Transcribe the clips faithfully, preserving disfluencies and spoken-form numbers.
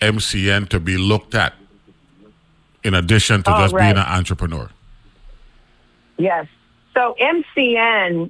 M C N to be looked at in addition to oh, just right. being an entrepreneur? Yes. So M C N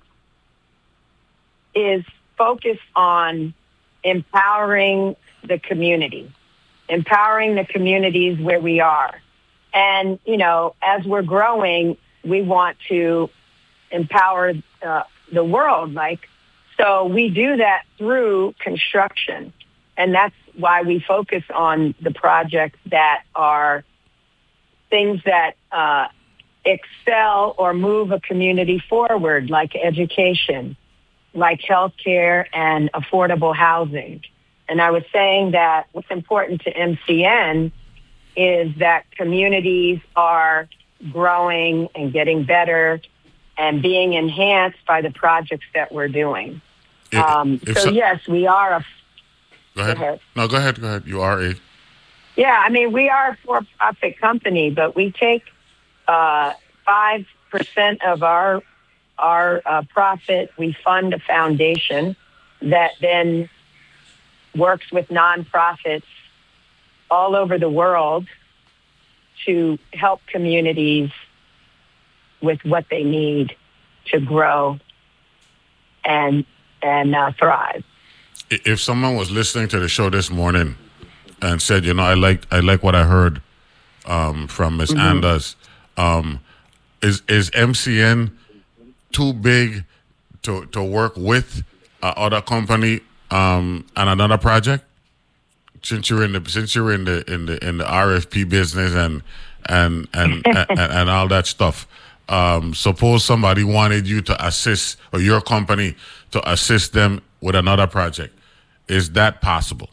is focused on empowering the community, empowering the communities where we are. And, you know, as we're growing, we want to empower uh, the world. Like, so we do that through construction. And that's why we focus on the projects that are things that uh, excel or move a community forward, like education, like healthcare and affordable housing. And I was saying that what's important to M C N is that communities are growing and getting better and being enhanced by the projects that we're doing. If, um, if so, so, yes, we are a... Go ahead. Go ahead. No, go ahead. Go ahead. You are a... Yeah, I mean, we are a for-profit company, but we take uh, five percent of our our uh, profit. We fund a foundation that then works with nonprofits all over the world to help communities with what they need to grow and and uh, thrive. If someone was listening to the show this morning and said, you know, I like I like what I heard um, from Miz Mm-hmm. Anders, um, is is M C N too big to to work with uh, other company um, and another project? Since you're in the since you're in the in the in the R F P business and and and and, and, and all that stuff, um, suppose somebody wanted you to assist, or your company to assist them with another project, is that possible?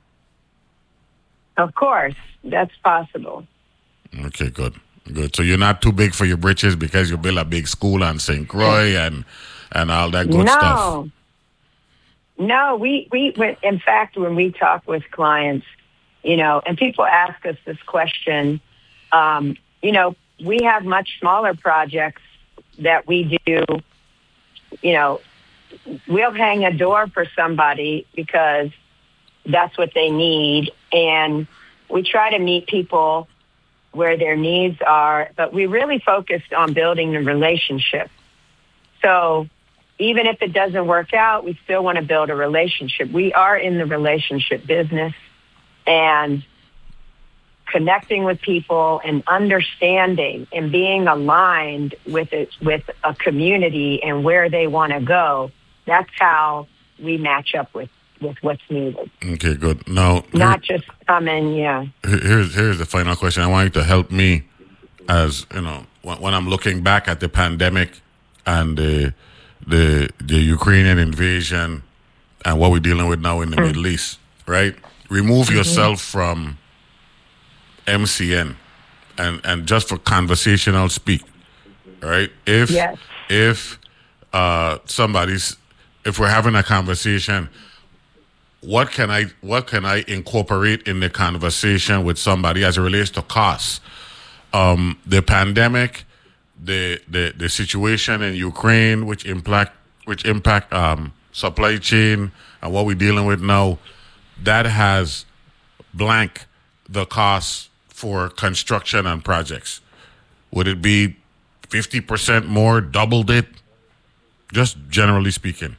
Of course, that's possible. Okay, good, good. So you're not too big for your britches because you build a big school on Saint Croix and and all that good no. stuff. No, we, we, in fact, when we talk with clients, you know, and people ask us this question, um, you know, we have much smaller projects that we do, you know, we'll hang a door for somebody because that's what they need. And we try to meet people where their needs are, but we really focused on building the relationship. So even if it doesn't work out, we still want to build a relationship. We are in the relationship business, and connecting with people and understanding and being aligned with it, with a community and where they want to go. That's how we match up with, with what's needed. Okay, good. Now, not just come in, yeah. Here's here's the final question. I want you to help me, as you know, when, when I'm looking back at the pandemic and the the the Ukrainian invasion and what we're dealing with now in the mm. Middle East, right? Remove mm-hmm. yourself from M C N and, and just for conversational speak, right? If yes. if uh, somebody's if we're having a conversation, what can I what can I incorporate in the conversation with somebody as it relates to costs? Um, the pandemic, the, the the situation in Ukraine, which impact which impact um, supply chain and what we're dealing with now, that has blank the costs for construction and projects. Would it be fifty percent more, doubled it? Just generally speaking.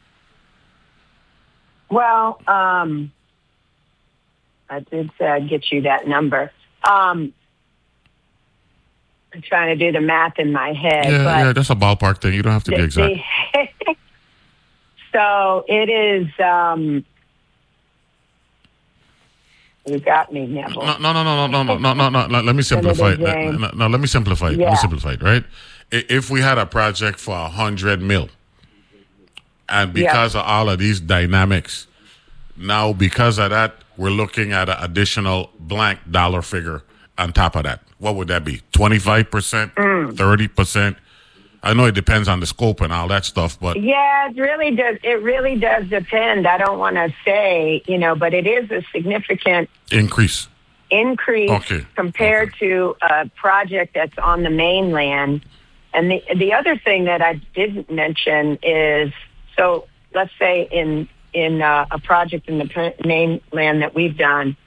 Well, um, I did say I'd get you that number. Um, I'm trying to do the math in my head. Yeah, but yeah, that's a ballpark thing. You don't have to the, be exact. The, so it is. Um, you got me, Neville. No, no, no, no, no, no, no, no, no, no. Let me simplify it. No, no, let me simplify it. Yeah. Let me simplify it. Right? If we had a project for a hundred mil, and because yep. of all of these dynamics, now because of that, we're looking at an additional blank dollar figure on top of that. What would that be? twenty-five percent, thirty percent? I know it depends on the scope and all that stuff, but yeah, it really does. It really does depend. I don't want to say, you know, but it is a significant increase. Increase okay. compared okay. to a project that's on the mainland. And the the other thing that I didn't mention is, so let's say in in uh, a project in the mainland that we've done,